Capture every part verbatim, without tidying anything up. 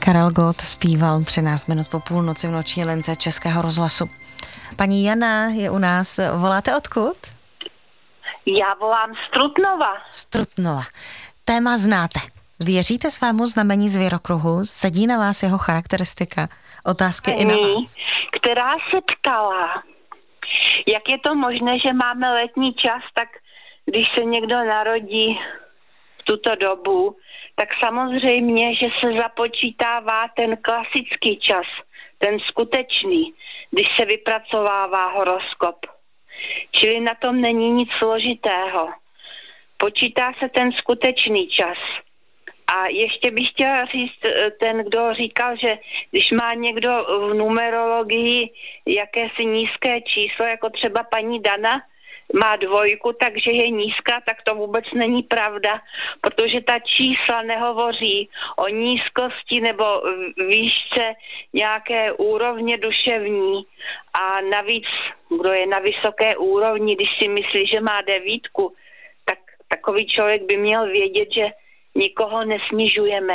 Karel Gott zpíval třináct minut po půlnoci v noční lince Českého rozhlasu. Paní Jana je u nás. Voláte odkud? Já volám z Trutnova. Z Trutnova. Téma znáte. Věříte svému znamení zvěrokruhu? Sedí na vás jeho charakteristika? Otázky i na vás. Která se ptala, jak je to možné, že máme letní čas, tak když se někdo narodí v tuto dobu, tak samozřejmě, že se započítává ten klasický čas, ten skutečný, když se vypracovává horoskop. Čili na tom není nic složitého. Počítá se ten skutečný čas. A ještě bych chtěla říct, ten, kdo říkal, že když má někdo v numerologii jakési nízké číslo, jako třeba paní Dana, má dvojku, takže je nízká, tak to vůbec není pravda, protože ta čísla nehovoří o nízkosti nebo výšce nějaké úrovně duševní. A navíc, kdo je na vysoké úrovni, když si myslí, že má devítku, tak takový člověk by měl vědět, že nikoho nesnižujeme.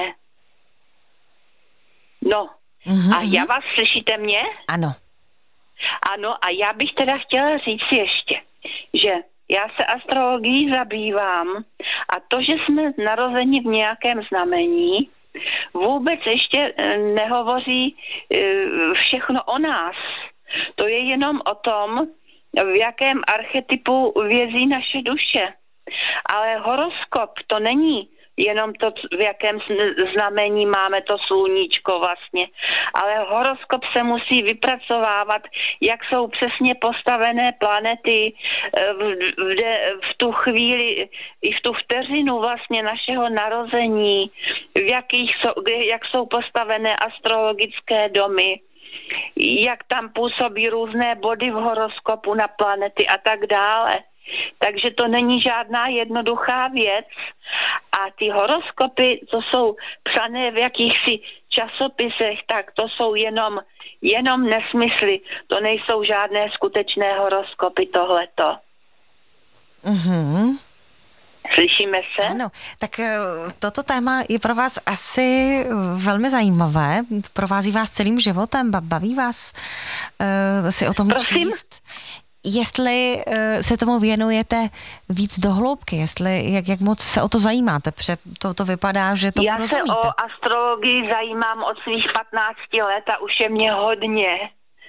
No, mm-hmm. A já vás, slyšíte mě? Ano. Ano, a já bych teda chtěla říct ještě, že já se astrologií zabývám a to, že jsme narozeni v nějakém znamení, vůbec ještě nehovoří všechno o nás. To je jenom o tom, v jakém archetypu vězí naše duše. Ale horoskop to není jenom to, v jakém znamení máme to sluníčko vlastně. Ale horoskop se musí vypracovávat, jak jsou přesně postavené planety v, v, v tu chvíli, i v tu vteřinu vlastně našeho narození, v jakých jsou, jak jsou postavené astrologické domy, jak tam působí různé body v horoskopu na planety a tak dále. Takže to není žádná jednoduchá věc a ty horoskopy, co jsou psané v jakýchsi časopisech, tak to jsou jenom, jenom nesmysly. To nejsou žádné skutečné horoskopy tohleto. Mhm. Slyšíme se? Ano, tak toto téma je pro vás asi velmi zajímavé. Provází vás celým životem, baví vás uh, si o tom Prosím? číst. Jestli uh, se tomu věnujete víc do hloubky, jestli, jak, jak moc se o to zajímáte, protože to, to vypadá, že tomu Já rozumíte. Já se o astrologii zajímám od svých patnácti let a už je mě hodně.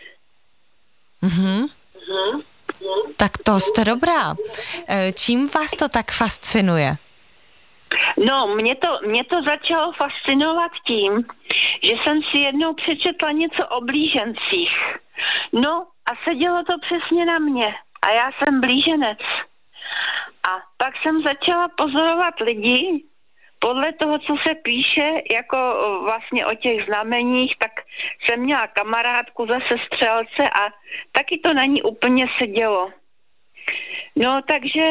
Mhm. Mhm. Tak to jste dobrá. Čím vás to tak fascinuje? No, mě to, mě to začalo fascinovat tím, že jsem si jednou přečetla něco o blížencích. No a sedělo to přesně na mě. A já jsem blíženec. A pak jsem začala pozorovat lidi, podle toho, co se píše, jako vlastně o těch znameních, tak jsem měla kamarádku zase střelce a taky to na ní úplně sedělo. No, takže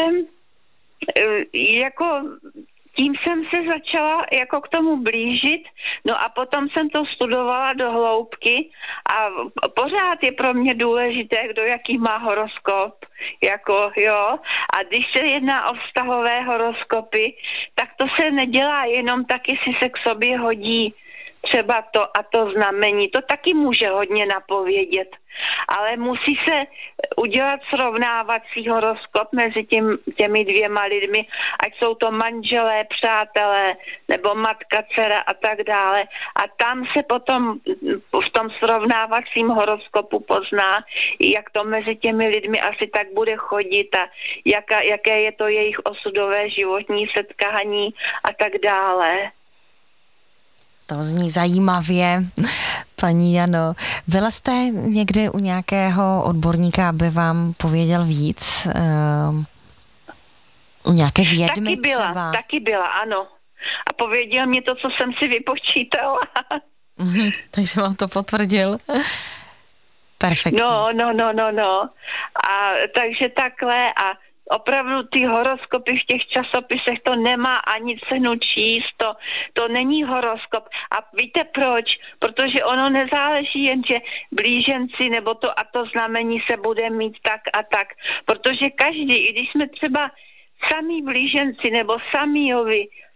jako tím jsem se začala jako k tomu blížit, no a potom jsem to studovala do hloubky a pořád je pro mě důležité, kdo jaký má horoskop, jako jo, a když se jedná o vztahové horoskopy, tak to se nedělá jenom tak, jestli se k sobě hodí třeba to a to znamení, to taky může hodně napovědět, ale musí se udělat srovnávací horoskop mezi tím, těmi dvěma lidmi, ať jsou to manželé, přátelé, nebo matka, dcera a tak dále. A tam se potom v tom srovnávacím horoskopu pozná, jak to mezi těmi lidmi asi tak bude chodit a jaka, jaké je to jejich osudové životní setkání a tak dále. To zní zajímavě, paní Jano. Byla jste někdy u nějakého odborníka, aby vám pověděl víc? Uh, u nějaké vědmy taky byla, třeba? Taky byla, ano. A pověděl mi to, co jsem si vypočítala. Mm, takže vám to potvrdil? Perfektně. No, no, no, no, no. A takže takhle a opravdu ty horoskopy v těch časopisech, to nemá ani cenu číst, to, to není horoskop. A víte proč? Protože ono nezáleží jen, že blíženci nebo to a to znamení se bude mít tak a tak. Protože každý, i když jsme třeba samí blíženci nebo samí jovi,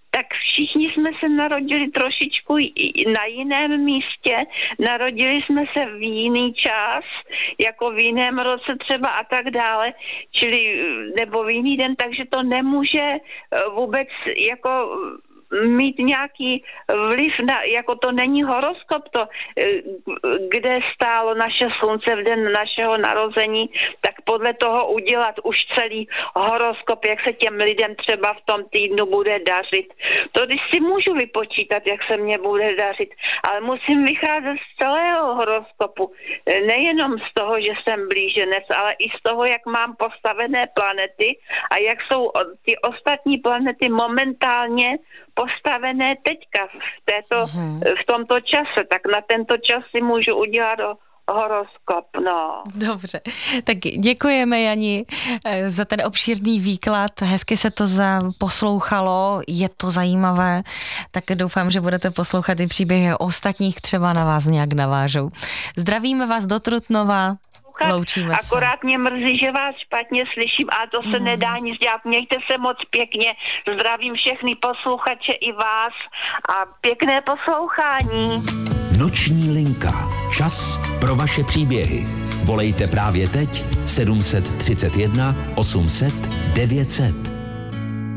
tak všichni jsme se narodili trošičku na jiném místě, narodili jsme se v jiný čas, jako v jiném roce třeba a tak dále, čili nebo v jiný den, takže to nemůže vůbec jako mít nějaký vliv na, jako to není horoskop, to, kde stálo naše slunce v den našeho narození, tak podle toho udělat už celý horoskop, jak se těm lidem třeba v tom týdnu bude dařit. To když si můžu vypočítat, jak se mně bude dařit, ale musím vycházet z celého horoskopu. Nejenom z toho, že jsem blíženec, ale i z toho, jak mám postavené planety a jak jsou ty ostatní planety momentálně postavené teďka v, této, mm. v tomto čase, tak na tento čas si můžu udělat horoskop, no. Dobře, tak děkujeme, Jani, za ten obšírný výklad, hezky se to poslouchalo, je to zajímavé, tak doufám, že budete poslouchat i příběhy ostatních, třeba na vás nějak navážou. Zdravíme vás do Trutnova. Loučíme se. Akorát mě mrzí, že vás špatně slyším, a to se mm. nedá nic dělat. Mějte se moc pěkně. Zdravím všechny posluchače i vás a pěkné poslouchání. Noční linka. Čas pro vaše příběhy. Volejte právě teď sedm set třicet jedna osm set devět set.